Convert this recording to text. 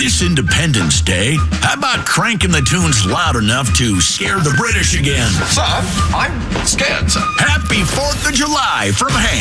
This Independence Day, how about cranking the tunes loud enough to scare the British again? Sir, I'm scared, sir. Happy 4th of July from Hank.